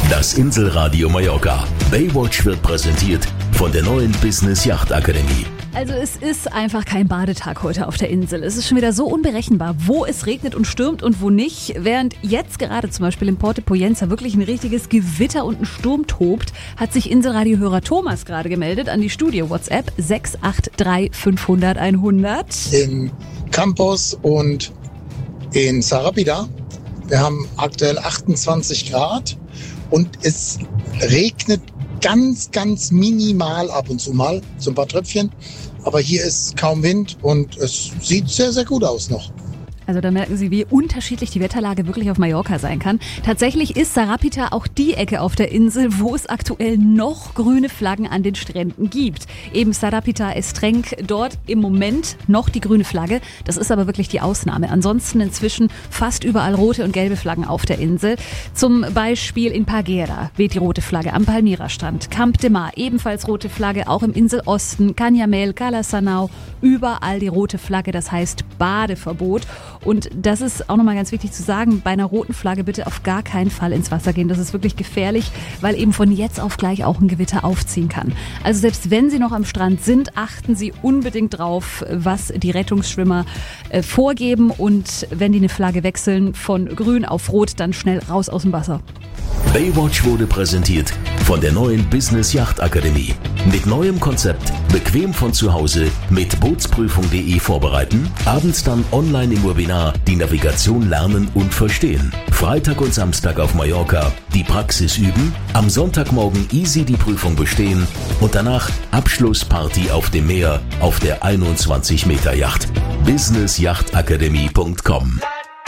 Das Inselradio Mallorca. Baywatch wird präsentiert von der neuen Business Yacht Akademie. Also es ist einfach kein Badetag heute auf der Insel. Es ist schon wieder so unberechenbar, wo es regnet und stürmt und wo nicht. Während jetzt gerade zum Beispiel in Porto Poyenza wirklich ein richtiges Gewitter und ein Sturm tobt, hat sich Inselradio-Hörer Thomas gerade gemeldet an die Studio-WhatsApp 683 500 100. In Campos und in Sarabida. Wir haben aktuell 28 Grad und es regnet ganz minimal ab und zu mal, so ein paar Tröpfchen. Aber hier ist kaum Wind und es sieht sehr, sehr gut aus noch. Also da merken Sie, wie unterschiedlich die Wetterlage wirklich auf Mallorca sein kann. Tatsächlich ist Sarapita auch die Ecke auf der Insel, wo es aktuell noch grüne Flaggen an den Stränden gibt. Eben Sarapita Estrenc, dort im Moment noch die grüne Flagge. Das ist aber wirklich die Ausnahme. Ansonsten inzwischen fast überall rote und gelbe Flaggen auf der Insel. Zum Beispiel in Parguera weht die rote Flagge am Palmyra-Strand. Camp de Mar, ebenfalls rote Flagge, auch im Inselosten. Canyamel, Cala Sanau, überall die rote Flagge, das heißt Badeverbot. Und das ist auch nochmal ganz wichtig zu sagen, bei einer roten Flagge bitte auf gar keinen Fall ins Wasser gehen. Das ist wirklich gefährlich, weil eben von jetzt auf gleich auch ein Gewitter aufziehen kann. Also selbst wenn Sie noch am Strand sind, achten Sie unbedingt drauf, was die Rettungsschwimmer vorgeben. Und wenn die eine Flagge wechseln von grün auf rot, dann schnell raus aus dem Wasser. Baywatch wurde präsentiert von der neuen Business Yacht Akademie. Mit neuem Konzept, bequem von zu Hause, mit Bootsprüfung.de vorbereiten, abends dann online im Webinar die Navigation lernen und verstehen. Freitag und Samstag auf Mallorca die Praxis üben, am Sonntagmorgen easy die Prüfung bestehen und danach Abschlussparty auf dem Meer auf der 21 Meter Yacht. businessyachtakademie.com